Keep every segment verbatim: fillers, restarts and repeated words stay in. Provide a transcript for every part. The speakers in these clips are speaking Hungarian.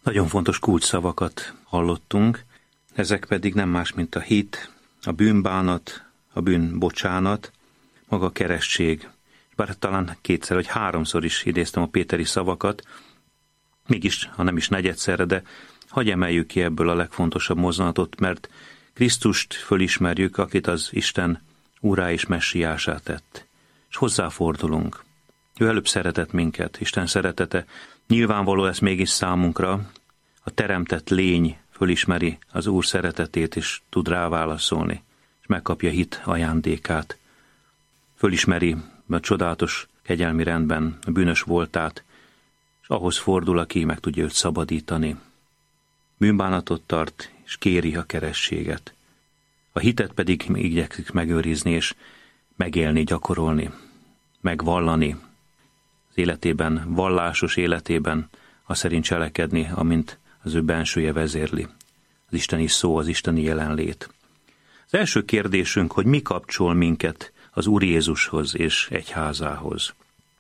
Nagyon fontos kulcsszavakat hallottunk, ezek pedig nem más, mint a hit, a bűnbánat, a bűnbocsánat, maga a keresztség. Bár talán kétszer vagy háromszor is idéztem a péteri szavakat, mégis, ha nem is negyedszerre, de hagyj emeljük ki ebből a legfontosabb mozdulatot, mert Krisztust fölismerjük, akit az Isten úrá és messiásá tett. És hozzáfordulunk. Ő előbb szeretett minket, Isten szeretete. Nyilvánvaló ez mégis számunkra, a teremtett lény fölismeri az Úr szeretetét, és tud rá válaszolni, és megkapja hit ajándékát. Fölismeri a csodálatos kegyelmi rendben a bűnös voltát, és ahhoz fordul, aki meg tudja őt szabadítani. Bűnbánatot tart, és kéri a kerességet. A hitet pedig igyekszik megőrizni, és megélni, gyakorolni, megvallani. Az életében, vallásos életében azt szerint cselekedni, amint az ő bensője vezérli. Az isteni szó, az isteni jelenlét. Az első kérdésünk, hogy mi kapcsol minket az Úr Jézushoz és egyházához.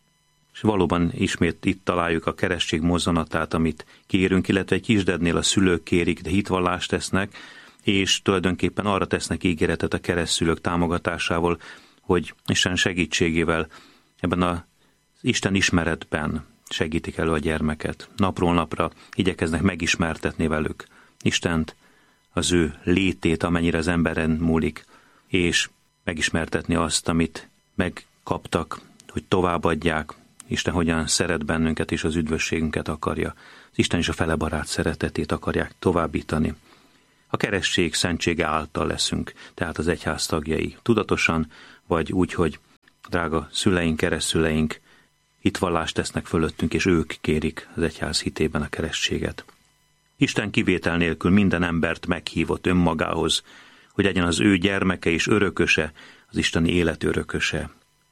És valóban ismét itt találjuk a keresztség mozzanatát, amit kérünk, illetve egy kisdednél a szülők kérik, de hitvallást tesznek, és tulajdonképpen arra tesznek ígéretet a keresztszülők támogatásával, hogy Isten segítségével ebben az Isten ismeretben segítik elő a gyermeket. Napról napra igyekeznek megismertetni velük Istent, az ő létét, amennyire az emberen múlik, és megismertetni azt, amit megkaptak, hogy továbbadják. Isten hogyan szeret bennünket, és az üdvösségünket akarja. Az Isten is a felebarát szeretetét akarják továbbítani. A keresztség szentsége által leszünk, tehát az egyház tagjai. Tudatosan, vagy úgy, hogy drága szüleink, keresztszüleink hitvallást tesznek fölöttünk, és ők kérik az egyház hitében a keresztséget. Isten kivétel nélkül minden embert meghívott önmagához, hogy legyen az ő gyermeke és örököse, az isteni élet örököse.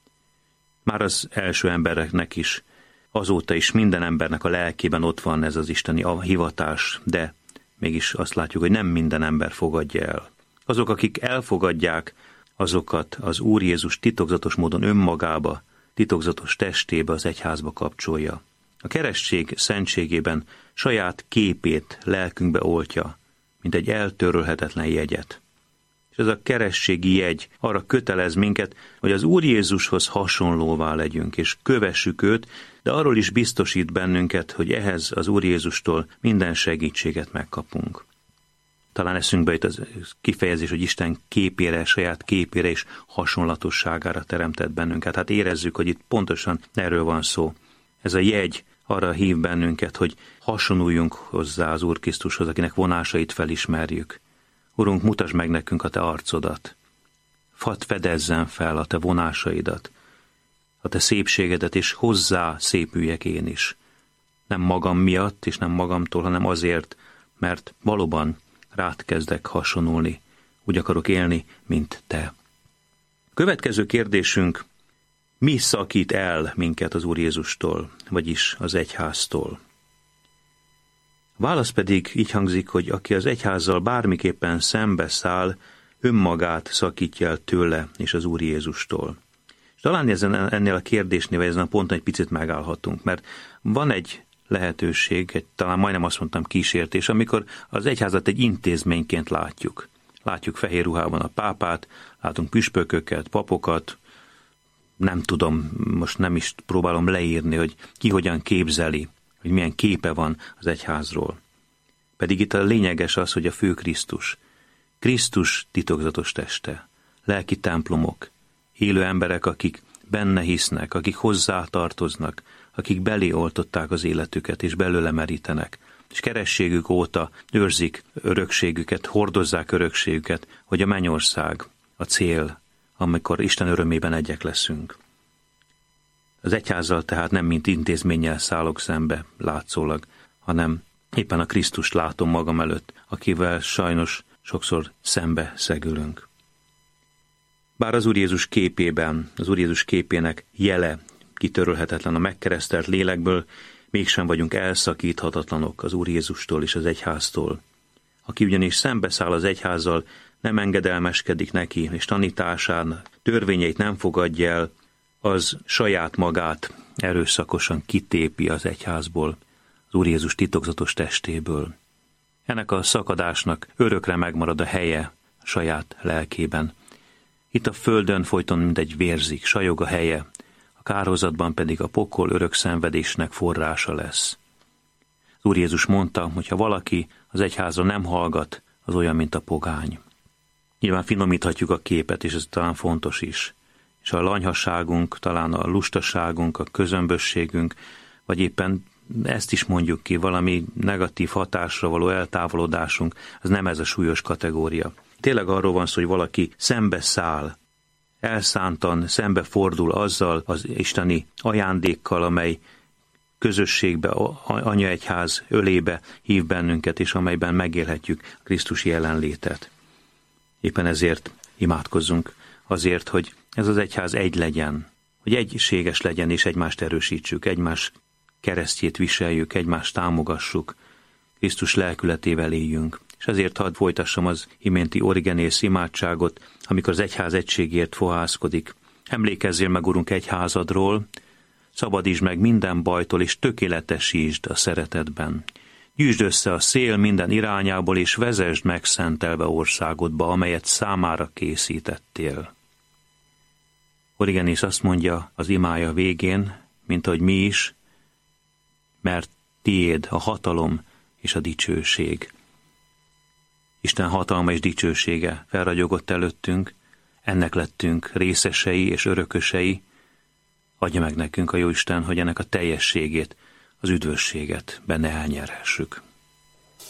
Már az első embereknek is, azóta is minden embernek a lelkében ott van ez az isteni hivatás, de mégis azt látjuk, hogy nem minden ember fogadja el. Azok, akik elfogadják, azokat az Úr Jézus titokzatos módon önmagába, titokzatos testébe, az egyházba kapcsolja. A keresztség szentségében saját képét lelkünkbe oltja, mint egy eltörölhetetlen jegyet. És ez a keresztségi jegy arra kötelez minket, hogy az Úr Jézushoz hasonlóvá legyünk, és kövessük őt, de arról is biztosít bennünket, hogy ehhez az Úr Jézustól minden segítséget megkapunk. Talán eszünkbe jut az kifejezés, hogy Isten képére, saját képére és hasonlatosságára teremtett bennünket. Hát érezzük, hogy itt pontosan erről van szó. Ez a jegy arra hív bennünket, hogy hasonluljunk hozzá az Úr Krisztushoz, akinek vonásait felismerjük. Urunk, mutasd meg nekünk a te arcodat. Hadd fedezzen fel a te vonásaidat, a te szépségedet, és hozzá szépüljek én is. Nem magam miatt, és nem magamtól, hanem azért, mert valóban rád kezdek hasonulni. Úgy akarok élni, mint te. Következő kérdésünk, mi szakít el minket az Úr Jézustól, vagyis az egyháztól? A válasz pedig így hangzik, hogy aki az egyházzal bármiképpen szembeszáll, önmagát szakítja el tőle és az Úr Jézustól. És talán ezen, ennél a kérdésnél, vagy ezen a ponton egy picit megállhatunk, mert van egy lehetőség, egy, talán majdnem azt mondtam kísértés, amikor az egyházat egy intézményként látjuk. Látjuk fehér ruhában a pápát, látunk püspököket, papokat, nem tudom, most nem is próbálom leírni, hogy ki hogyan képzeli, hogy milyen képe van az egyházról. Pedig itt a lényeges az, hogy a fő Krisztus. Krisztus titokzatos teste, lelki templomok, élő emberek, akik benne hisznek, akik hozzá tartoznak, akik belé oltották az életüket, és belőle merítenek, és kerességük óta őrzik örökségüket, hordozzák örökségüket, hogy a mennyország, a cél, amikor Isten örömében egyek leszünk. Az egyházzal tehát nem mint intézménnyel szállok szembe látszólag, hanem éppen a Krisztust látom magam előtt, akivel sajnos sokszor szembe szegülünk. Bár az Úr Jézus képében, az Úr Jézus képének jele kitörölhetetlen a megkeresztelt lélekből, mégsem vagyunk elszakíthatatlanok az Úr Jézustól és az egyháztól. Aki ugyanis szembeszáll az egyházzal, nem engedelmeskedik neki, és tanításán törvényeit nem fogadja el, az saját magát erőszakosan kitépi az egyházból, az Úr Jézus titokzatos testéből. Ennek a szakadásnak örökre megmarad a helye a saját lelkében. Itt a földön folyton mindegy vérzik, sajog a helye, a kárhozatban pedig a pokol örök szenvedésnek forrása lesz. Az Úr Jézus mondta, hogy ha valaki az egyházra nem hallgat, az olyan, mint a pogány. Nyilván finomíthatjuk a képet, és ez talán fontos is. És a lanyhasságunk, talán a lustaságunk, a közömbösségünk, vagy éppen ezt is mondjuk ki, valami negatív hatásra való eltávolodásunk, az nem ez a súlyos kategória. Tényleg arról van szó, hogy valaki szembeszáll, elszántan szembefordul azzal az isteni ajándékkal, amely közösségbe, anyaegyház ölébe hív bennünket, és amelyben megélhetjük Krisztus jelenlétet. Éppen ezért imádkozzunk azért, hogy ez az egyház egy legyen, hogy egységes legyen, és egymást erősítsük, egymás keresztjét viseljük, egymást támogassuk, Krisztus lelkületével éljünk. És ezért hadd folytassam az iménti Origenész imádságot, amikor az egyház egységért fohászkodik. Emlékezzél meg, Urunk, egyházadról, szabadítsd meg minden bajtól, és tökéletesítsd a szeretetben. Gyűjtsd össze a szél minden irányából, és vezesd meg szentelve országodba, amelyet számára készítettél. Origenész azt mondja az imája végén, mint ahogy mi is, mert tiéd a hatalom és a dicsőség. Isten hatalma és dicsősége felragyogott előttünk, ennek lettünk részesei és örökösei. Adja meg nekünk a Jóisten, hogy ennek a teljességét, az üdvösséget benne elnyerhessük.